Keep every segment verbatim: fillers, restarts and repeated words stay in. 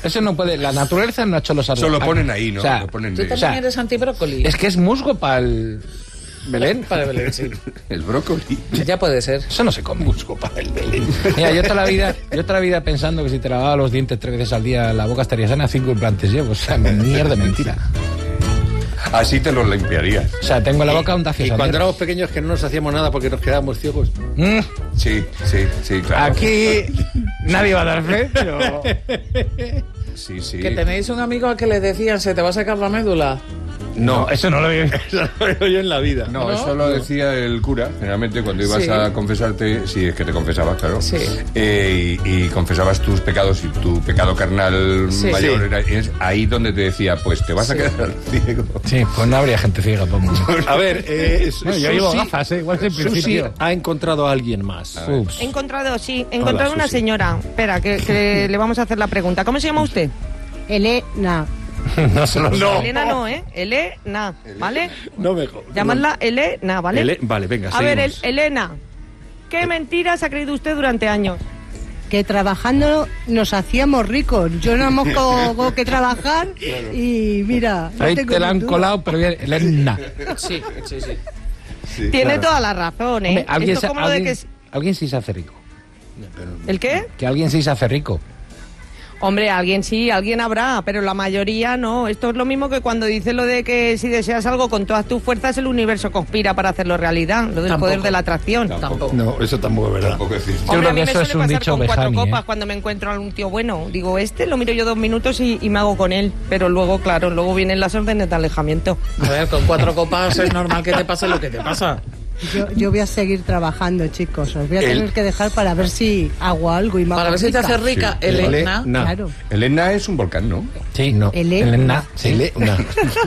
Eso no puede, la naturaleza no ha hecho los árboles. Solo ponen ahí, ¿no? O sea, lo ponen Tú de... también o sea, eres antibrócoli. Es que es musgo para el Belén. Para el Belén, sí. El brócoli. Ya puede ser. Eso no se come. Musgo para el Belén. Mira, yo toda la vida, yo toda la vida pensando que si te lavaba los dientes tres veces al día la boca estaría sana, cinco implantes llevo. O sea, mierda, mentira. Así te lo limpiarías. O sea, tengo en la boca un Y tafio. cuando éramos pequeños que no nos hacíamos nada porque nos quedábamos ciegos. Mm, Sí, sí, sí, claro. aquí nadie va a dar fe, pero... Sí, sí. Que tenéis un amigo al que le decían, se te va a sacar la médula. No, eso no lo vi. Eso lo veo yo en la vida. No, ¿No? eso lo decía el cura, generalmente cuando ibas Sí. a confesarte, si es que te confesabas, claro, Sí. eh, y, y confesabas tus pecados y tu pecado carnal Sí. mayor, Sí. era, es ahí donde te decía, pues te vas a Sí. quedar ciego. Sí, pues no habría gente ciega todo el mundo. A ver, eh, No, yo Susi- llevo gafas, ¿eh? Igual que en Susi principio. ha encontrado a alguien más. Ups. He encontrado, sí, he encontrado Hola, una Susi. señora. Espera, que, que le vamos a hacer la pregunta. ¿Cómo se llama usted? Elena. No se lo No. Elena no, ¿eh? Elena, ¿vale? No me... Llamadla Elena, ¿vale? Ele- Vale, venga, A ver, el- seguimos. Elena, ¿qué mentiras ha creído usted durante años? Que trabajando nos hacíamos ricos. Yo no hemos co- que trabajar y mira. no Ahí tengo te la han ni duda. colado, pero bien, Elena. Sí, sí, sí. Sí, Tiene claro. toda la razón, ¿eh? Hombre, alguien, Esto se, es como lo de alguien, que... es- alguien sí se hace rico. ¿El qué? Que alguien sí se hace rico. Hombre, alguien sí, alguien habrá, pero la mayoría no. Esto es lo mismo que cuando dices lo de que si deseas algo con todas tus fuerzas, el universo conspira para hacerlo realidad. Lo del Tampoco. poder de la atracción. Tampoco. No, eso tampoco es verdad. Tampoco es decir. Yo Hombre, creo a mí que me eso es suele un pasar dicho con cuatro Bejani, copas ¿eh? cuando me encuentro a algún tío bueno. Digo, este lo miro yo dos minutos y, y me hago con él. Pero luego, claro, luego vienen las órdenes de alejamiento. A ver, con cuatro copas es normal que te pase lo que te pasa. Yo, yo voy a seguir trabajando, chicos. Os voy a El- tener que dejar para ver si hago algo y me Para hago ver si te rica. haces rica, Sí. Elena. Elena. Claro. Elena es un volcán, ¿no? Sí, no. Elena. Elena. Sí. Elena.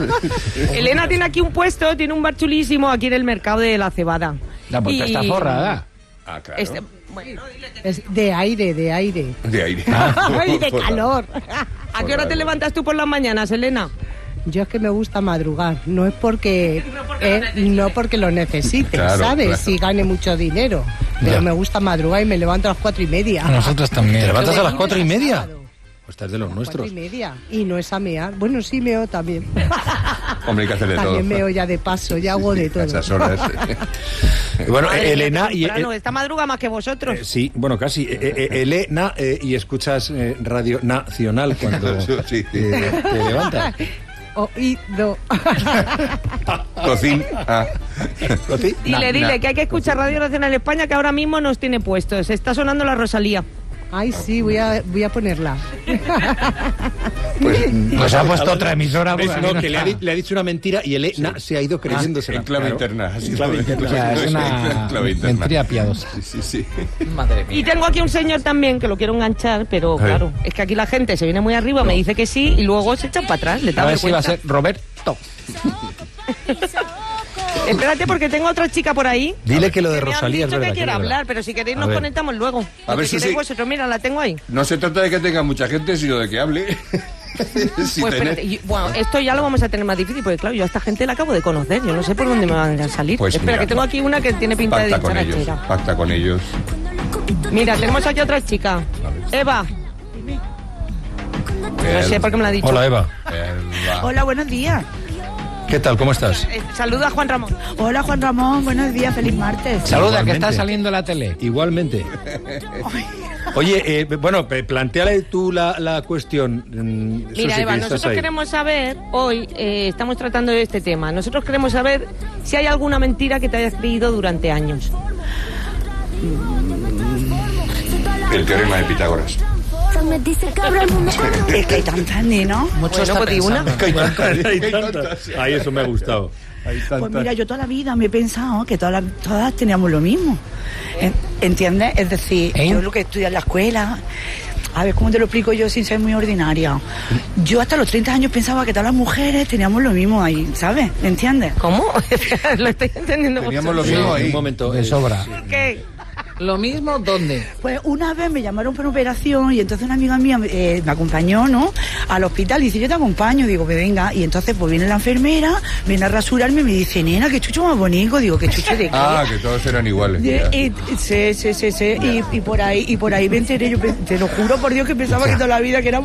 Elena tiene aquí un puesto, tiene un bar chulísimo aquí en el mercado de la cebada. Ya, porque Y- está forrada. Ah, claro. Este- bueno, Es de aire, de aire. De aire. Ay, de Por la- calor. ¿a qué hora te levantas tú por las mañanas, Elena? Yo es que me gusta madrugar, no es porque eh, no porque lo necesite, Claro, ¿sabes? claro. Si gane mucho dinero, pero Ya. me gusta madrugar y me levanto a las cuatro y media. A nosotros también. ¿Te levantas a las Domingo cuatro y a media? sábado. Pues estás de los Cuatro nuestros. y media y no es a mear. Bueno, sí meo también. Hombre, hay que hacer de todo. También meo ya de paso, ya hago de A todo. esas horas. Bueno, Madre mía, Elena qué y... temprano, eh, esta madruga más que vosotros. eh, sí, bueno, casi. Eh, eh, Elena, eh, y escuchas eh, Radio Nacional cuando Sí. eh, te levantas. Oído. Cocín. Ah. ¿Coti? Dile, Na- dile, na- que hay que escuchar Radio Nacional España, que ahora mismo nos tiene puestos. Está sonando la Rosalía. Ay, sí, voy a, voy a ponerla. Pues, Pues ha puesto otra emisora. ¿Ves? porque No, aquí no que le ha, está. di- le ha dicho una mentira y Elena se ha ido creyéndosela. en clave Claro. interna. ha En sido- clave O interna. sea, es En una clave interna. mentira piadosa. Sí, sí, sí. Madre Y mía. tengo aquí un señor también que lo quiero enganchar, pero A ver. claro, es que aquí la gente se viene muy arriba, me dice que sí y luego se echan para atrás. Le da A ver si va a vergüenza. ser Roberto. Espérate porque tengo otra chica por ahí. Dile que lo de que me han Rosalía es dicho verdad. que quiere es verdad. hablar, pero si queréis A nos ver. conectamos luego. A Lo ver, que Susi. queréis vosotros, mira, la tengo ahí. No se trata de que tenga mucha gente, sino de que hable. Si Pues tenés- espérate, y- bueno, esto ya lo vamos a tener más difícil, porque claro, yo a esta gente la acabo de conocer, yo no sé por dónde me van a salir. Pues Espera, mira, que tengo aquí una que tiene pinta de Pacta con ellos. dicharachera. Pacta con ellos. Mira, tenemos aquí otra chica. Eva. No sé por qué me la ha dicho. Hola, Eva. Elba. Hola, buenos días. ¿Qué tal? ¿Cómo estás? Eh, saluda a Juan Ramón. Hola, Juan Ramón, buenos días, feliz martes. Saluda, que Igualmente. está saliendo la tele. Igualmente. Oye, eh, bueno, pe- plantéale tú la, la cuestión. mm, Susi, Mira, Eva, que estás nosotros ahí. queremos saber, hoy eh, estamos tratando de este tema, nosotros queremos saber si hay alguna mentira que te hayas creído durante años. El teorema de Pitágoras. Es que hay tantas, ¿no? Mucho Bueno, está pues di una. pensando. Hay tantas. Ay, eso me ha gustado. Pues mira, yo toda la vida me he pensado que todas, las- todas teníamos lo mismo. En- ¿Entiendes? Es decir, ¿Eh? yo lo que estudié en la escuela, a ver, ¿cómo te lo explico yo sin ser muy ordinaria? Yo hasta los treinta años pensaba que todas las mujeres teníamos lo mismo ahí, ¿sabes? ¿Entiendes? ¿Cómo? Lo estoy entendiendo. Teníamos lo Sí, mismo ahí. un momento. De eh, sobra. ¿Qué? ¿Lo mismo dónde? Pues una vez me llamaron para una operación y entonces una amiga mía eh, me acompañó, ¿no? Al hospital y dice, yo te acompaño, digo, pues venga. Y entonces pues viene la enfermera, viene a rasurarme y me dice, nena, qué chucho más bonito. Digo, qué chucho de qué. Ah, que todos eran iguales. Y, ya. y- sí, sí, sí, sí. Y, y por ahí, y por ahí me enteré, yo pe- te lo juro por Dios que pensaba que toda la vida que era